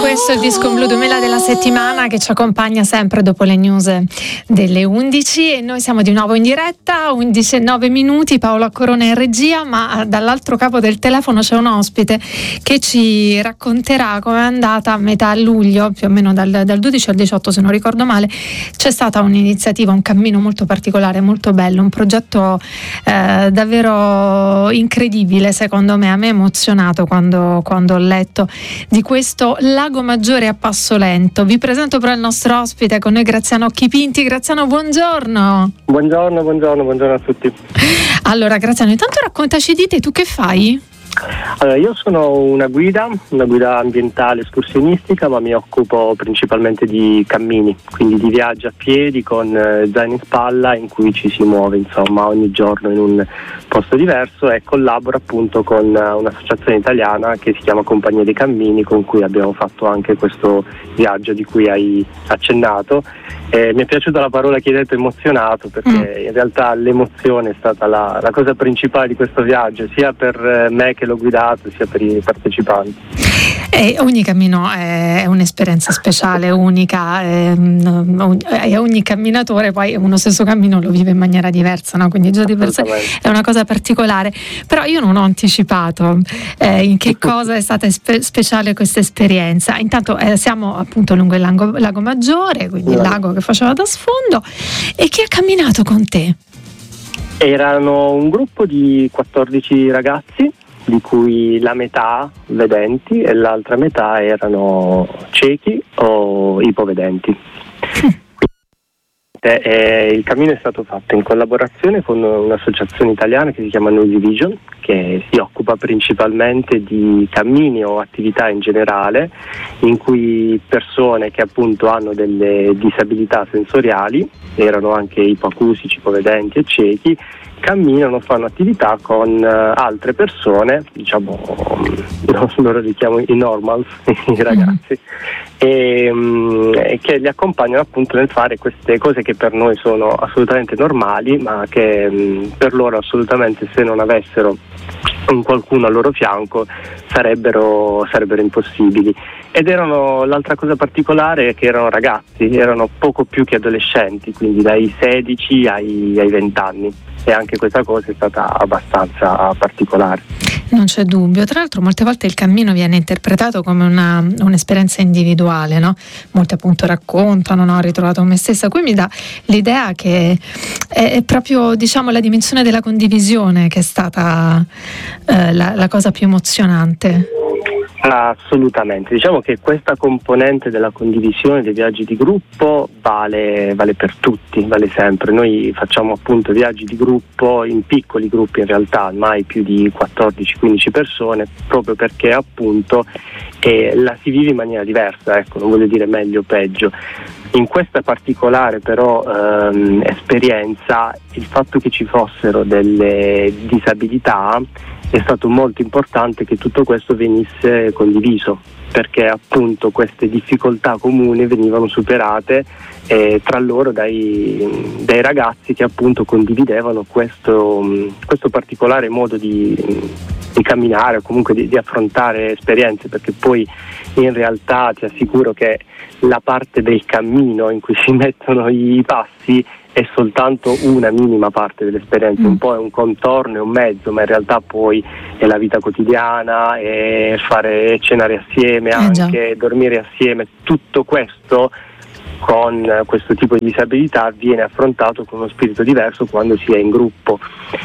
Questo è il disco blu 2000 della settimana che ci accompagna sempre dopo le news delle 11 e noi siamo di nuovo in diretta, 19 minuti, Paola Corona in regia, ma dall'altro capo del telefono c'è un ospite che ci racconterà come è andata a metà luglio, più o meno dal 12 al 18 se non ricordo male. C'è stata un'iniziativa, un cammino molto particolare, molto bello, un progetto davvero incredibile secondo me. A me ha emozionato quando ho letto di questo Lago Maggiore a passo lento. Vi presento però il nostro ospite, con noi Graziano Occhipinti. Graziano, buongiorno. Buongiorno a tutti. Allora Graziano, intanto raccontaci di te, tu che fai? Allora, io sono una guida ambientale escursionistica, ma mi occupo principalmente di cammini, quindi di viaggi a piedi con zaino in spalla in cui ci si muove insomma ogni giorno in un posto diverso, e collaboro appunto con un'associazione italiana che si chiama Compagnia dei Cammini, con cui abbiamo fatto anche questo viaggio di cui hai accennato. Mi è piaciuta la parola che hai detto, emozionato, perché in realtà l'emozione è stata la cosa principale di questo viaggio, sia per me che l'ho guidato, sia per i partecipanti. Ogni cammino è un'esperienza speciale, unica, e ogni camminatore poi uno stesso cammino lo vive in maniera diversa, no? Quindi già di per sé è una cosa particolare. Però io non ho anticipato in che cosa è stata speciale questa esperienza. Intanto siamo appunto lungo il Lago Maggiore, quindi il lago che faceva da sfondo. E chi ha camminato con te? Erano un gruppo di 14 ragazzi, di cui la metà vedenti e l'altra metà erano ciechi o ipovedenti. Il cammino è stato fatto in collaborazione con un'associazione italiana che si chiama Noisy Vision, che si occupa principalmente di cammini o attività in generale in cui persone che appunto hanno delle disabilità sensoriali, erano anche ipoacusici, ipovedenti e ciechi, camminano, fanno attività con altre persone, diciamo, loro li chiamo i normals, i ragazzi, e che li accompagnano appunto nel fare queste cose che per noi sono assolutamente normali, ma che per loro assolutamente, se non avessero un qualcuno al loro fianco, sarebbero impossibili. Ed l'altra cosa particolare è che erano ragazzi, erano poco più che adolescenti, quindi dai 16 ai 20 anni, e anche questa cosa è stata abbastanza particolare. Non c'è dubbio. Tra l'altro molte volte il cammino viene interpretato come un'esperienza individuale, no? Molti appunto raccontano, no? Ho ritrovato me stessa. Qui mi dà l'idea che è proprio, diciamo, la dimensione della condivisione che è stata la cosa più emozionante. Assolutamente, diciamo che questa componente della condivisione dei viaggi di gruppo vale per tutti, vale sempre. Noi facciamo appunto viaggi di gruppo in piccoli gruppi, in realtà mai più di 14-15 persone, proprio perché appunto la si vive in maniera diversa, ecco, non voglio dire meglio o peggio. In questa particolare però esperienza, il fatto che ci fossero delle disabilità è stato molto importante che tutto questo venisse condiviso, perché appunto queste difficoltà comuni venivano superate tra loro dai ragazzi che appunto condividevano questo particolare modo di camminare, o comunque di affrontare esperienze, perché poi in realtà ti assicuro che la parte del cammino in cui si mettono i passi è soltanto una minima parte dell'esperienza, un po' è un contorno, è un mezzo, ma in realtà poi è la vita quotidiana, è fare cenare assieme, anche dormire assieme. Tutto questo con questo tipo di disabilità viene affrontato con uno spirito diverso quando si è in gruppo,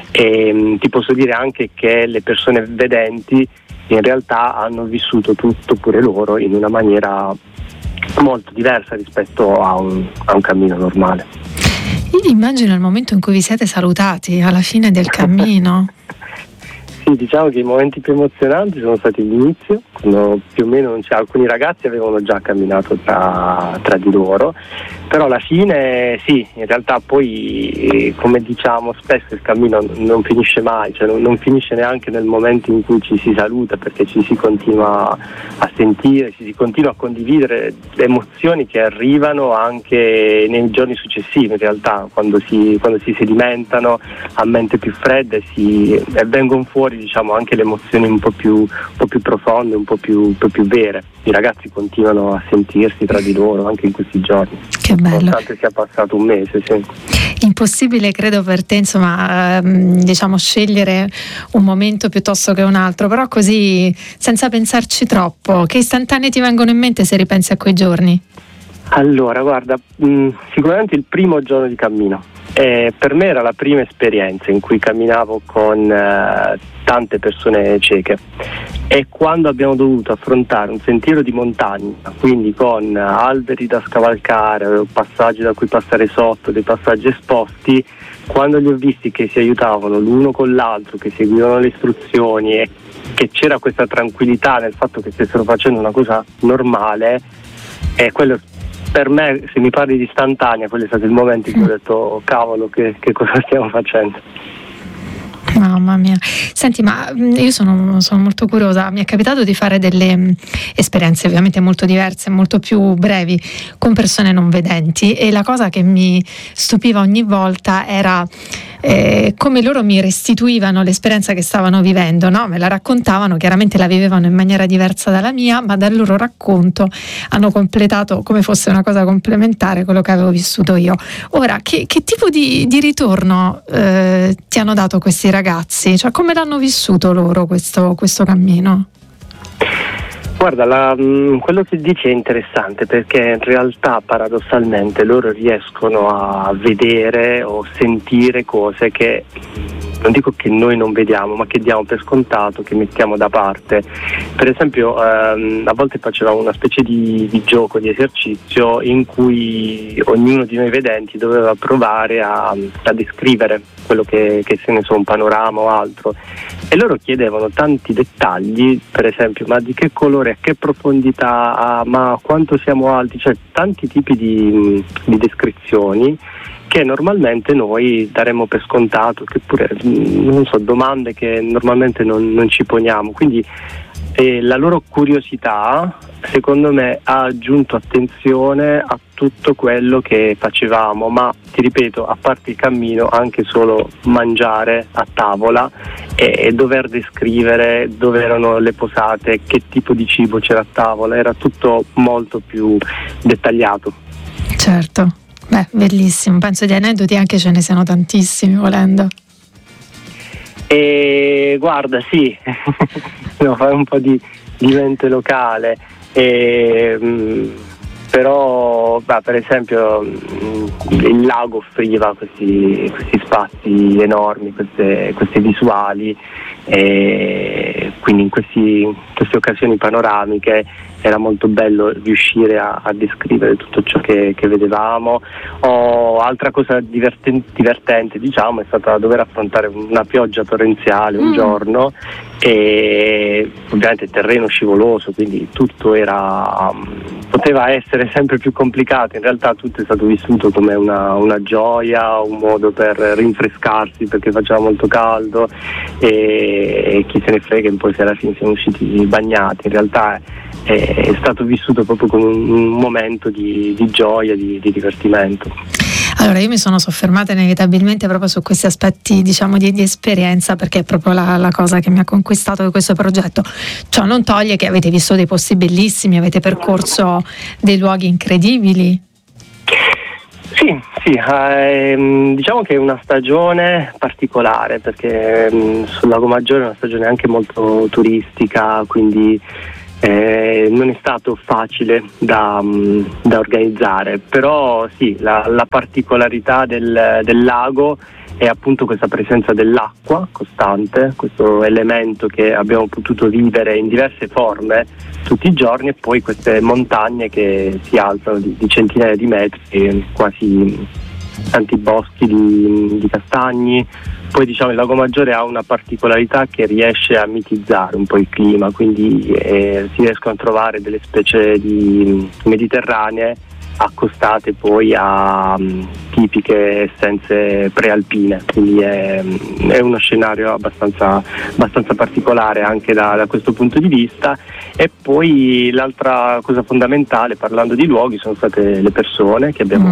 e ti posso dire anche che le persone vedenti in realtà hanno vissuto tutto pure loro in una maniera molto diversa rispetto a un cammino normale. Io immagino il momento in cui vi siete salutati alla fine del cammino. Sì, diciamo che i momenti più emozionanti sono stati l'inizio, quando più o meno alcuni ragazzi avevano già camminato tra di loro, però alla fine sì, in realtà poi, come diciamo spesso, il cammino non finisce mai, cioè non finisce neanche nel momento in cui ci si saluta, perché ci si continua a sentire, ci si continua a condividere le emozioni che arrivano anche nei giorni successivi, in realtà quando si sedimentano a mente più fredda e vengono fuori diciamo anche le emozioni un po' più profonde, un po' più vere. I ragazzi continuano a sentirsi tra di loro anche in questi giorni. Che bello. Nonostante sia passato un mese, sì. Impossibile credo per te, insomma, diciamo scegliere un momento piuttosto che un altro, però così senza pensarci troppo, che istantanee ti vengono in mente se ripensi a quei giorni? Allora, guarda, sicuramente il primo giorno di cammino. Per me era la prima esperienza in cui camminavo con tante persone cieche, e quando abbiamo dovuto affrontare un sentiero di montagna, quindi con alberi da scavalcare, passaggi da cui passare sotto, dei passaggi esposti, quando li ho visti che si aiutavano l'uno con l'altro, che seguivano le istruzioni e che c'era questa tranquillità nel fatto che stessero facendo una cosa normale, quello per me, se mi parli di istantanea, quello è stato il momento in cui ho detto oh, cavolo, che cosa stiamo facendo. Mamma mia. Senti, ma io sono molto curiosa. Mi è capitato di fare delle esperienze ovviamente molto diverse, molto più brevi, con persone non vedenti, e la cosa che mi stupiva ogni volta era come loro mi restituivano l'esperienza che stavano vivendo, no? Me la raccontavano, chiaramente la vivevano in maniera diversa dalla mia, ma dal loro racconto hanno completato, come fosse una cosa complementare, quello che avevo vissuto io. Ora, che tipo di ritorno ti hanno dato questi ragazzi? Cioè, come l'hanno vissuto loro questo cammino? Guarda, quello che dici è interessante, perché in realtà paradossalmente loro riescono a vedere o sentire cose che non dico che noi non vediamo, ma che diamo per scontato, che mettiamo da parte. Per esempio a volte facevamo una specie di gioco, di esercizio in cui ognuno di noi vedenti doveva provare a descrivere quello che se ne so, un panorama o altro, e loro chiedevano tanti dettagli, per esempio ma di che colore, a che profondità ha, ma quanto siamo alti, cioè tanti tipi di descrizioni che normalmente noi daremmo per scontato, che pure non so, domande che normalmente non ci poniamo. Quindi la loro curiosità secondo me ha aggiunto attenzione a tutto quello che facevamo, ma ti ripeto, a parte il cammino, anche solo mangiare a tavola e dover descrivere dove erano le posate, che tipo di cibo c'era a tavola, era tutto molto più dettagliato. Certo. Beh, bellissimo, penso di aneddoti anche ce ne siano tantissimi, volendo. Guarda, sì, no, fai un po' di mente locale, però per esempio il lago offriva questi spazi enormi, queste visuali, e quindi in queste occasioni panoramiche era molto bello riuscire a descrivere tutto ciò che vedevamo. Altra cosa divertente, diciamo, è stata dover affrontare una pioggia torrenziale un giorno, e ovviamente terreno scivoloso, quindi tutto poteva essere sempre più complicato. In realtà tutto è stato vissuto come una gioia, un modo per rinfrescarsi perché faceva molto caldo, e chi se ne frega, poi se alla fine siamo usciti bagnati. In realtà è stato vissuto proprio come un momento di gioia, di divertimento. Allora, io mi sono soffermata inevitabilmente proprio su questi aspetti, diciamo, di esperienza, perché è proprio la cosa che mi ha conquistato di questo progetto. Ciò non toglie che avete visto dei posti bellissimi, avete percorso dei luoghi incredibili. Sì, diciamo che è una stagione particolare, perché sul Lago Maggiore è una stagione anche molto turistica, quindi non è stato facile da organizzare, però sì, la particolarità del lago è appunto questa presenza dell'acqua costante, questo elemento che abbiamo potuto vivere in diverse forme tutti i giorni, e poi queste montagne che si alzano di centinaia di metri, e quasi tanti boschi di castagni. Poi diciamo il Lago Maggiore ha una particolarità che riesce a mitizzare un po' il clima, quindi si riescono a trovare delle specie di mediterranee accostate poi a tipiche essenze prealpine, quindi è uno scenario abbastanza particolare anche da questo punto di vista. E poi l'altra cosa fondamentale, parlando di luoghi, sono state le persone che abbiamo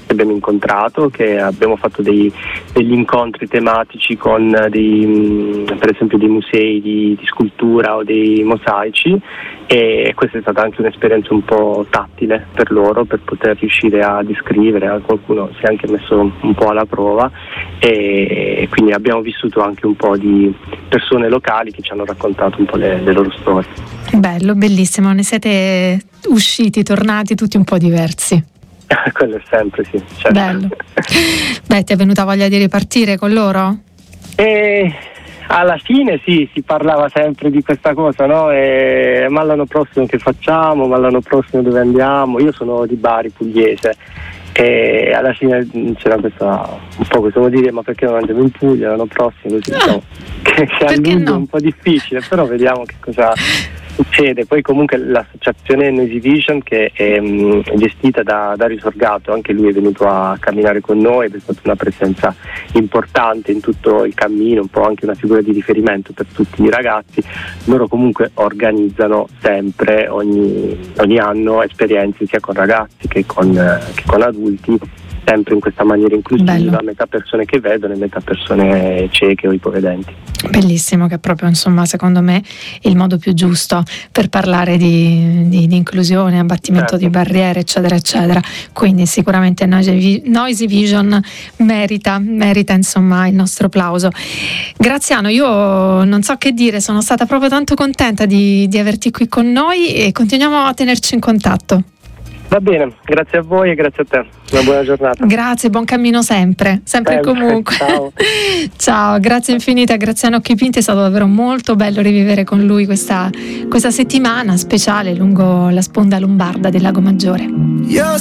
abbiamo incontrato, che abbiamo fatto degli incontri tematici con per esempio dei musei di scultura o dei mosaici, e questa è stata anche un'esperienza un po' tattile per loro, per poter riuscire a descrivere. Qualcuno si è anche messo un po' alla prova, e quindi abbiamo vissuto anche un po' di persone locali che ci hanno raccontato un po' le loro storie. Bello, bellissimo, ne siete usciti, tornati tutti un po' diversi. Quello è sempre, sì, certo. Bello. Beh, ti è venuta voglia di ripartire con loro? Alla fine sì, si parlava sempre di questa cosa, no? Ma l'anno prossimo che facciamo? Ma l'anno prossimo dove andiamo? Io sono di Bari, pugliese, e alla fine c'era questa un po' possiamo dire, ma perché non andiamo in Puglia l'anno prossimo? Così, diciamo, che a luglio è un po' difficile, però vediamo che cosa succede. Poi comunque l'associazione Noisy Vision, che è gestita da Dario Sorgato, anche lui è venuto a camminare con noi ed è stata una presenza importante in tutto il cammino, un po' anche una figura di riferimento per tutti i ragazzi. Loro comunque organizzano sempre ogni anno esperienze sia con ragazzi che con adulti, sempre in questa maniera inclusiva. Bello. Metà persone che vedono e metà persone cieche o ipovedenti. Bellissimo, che è proprio, insomma, secondo me il modo più giusto per parlare di inclusione, abbattimento di barriere, eccetera eccetera. Quindi sicuramente Noisy Vision merita insomma il nostro applauso. Graziano, io non so che dire, sono stata proprio tanto contenta di averti qui con noi, e continuiamo a tenerci in contatto. Va bene, grazie a voi e grazie a te. Una buona giornata. Grazie, buon cammino sempre e comunque. Ciao. Ciao, grazie infinite a Graziano Occhipinti, è stato davvero molto bello rivivere con lui questa settimana speciale lungo la sponda lombarda del Lago Maggiore.